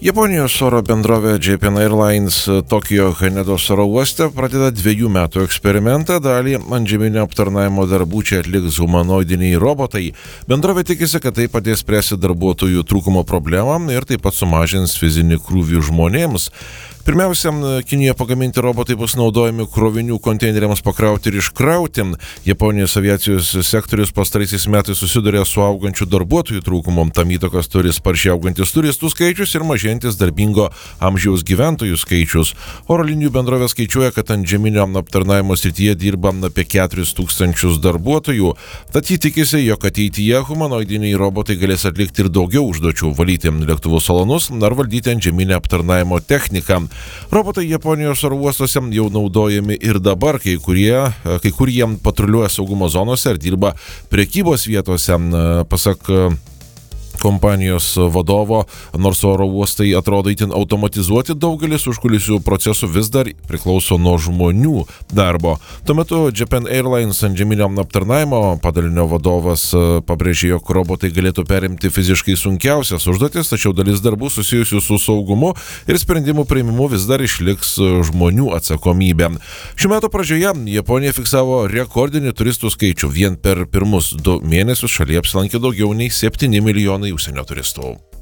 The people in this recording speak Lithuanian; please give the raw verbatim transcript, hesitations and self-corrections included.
Japonijos oro bendrovė Japan Airlines Tokijo Hanedos oro uoste pradeda dviejų metų eksperimentą. Dalį antžeminio aptarnavimo darbų čia atliks humanoidiniai robotai. Bendrovė tikisi, kad tai padės spręsti darbuotojų trūkumo problemą ir taip pat sumažins fizinį krūvį žmonėms. Pirmiausia, Kinijoje pagaminti robotai bus naudojami krovinių konteineriams pakrauti ir iškrauti. Japonijos aviacijos sektorius pastaraisiais metais susiduria su augančiu darbuotojų trūkumu. Tam įtakos turi sparčiai augantis turistų skaičius ir mažėjantis darbingo amžiaus gyventojų skaičius. Oro linijų bendrovė skaičiuoja, kad antžeminio aptarnavimo srityje dirba apie keturis tūkstančius darbuotojų. Tad jį tikisi, jog ateityje humanoidiniai robotai galės atlikti ir daugiau užduočių - valyti lėktuvų salonus ar valdyti antžeminę aptarnavimo techniką. Robotai Japonijos oro uostuose jau naudojami ir dabar, kai kurie, kai kurie patruliuoja saugumo zonose ir dirba prekybos vietose. Pasak kompanijos vadovo, nors oro uostai atrodo itin automatizuoti, daugelis užkulisių procesų vis dar priklauso nuo žmonių darbo. Tuo metu Japan Airlines antžeminio aptarnavimo padalinio vadovas pabrėžė, jog robotai galėtų perimti fiziškai sunkiausias užduotis, tačiau dalis darbų susijusių su saugumu ir sprendimų priimimu vis dar išliks žmonių atsakomybė. Šių metų pradžioje Japonija fiksavo rekordinį turistų skaičių. Vien per pirmus du mėnesius šalyje apsilankė daugiau nei septyni milijonai užsienio turistų.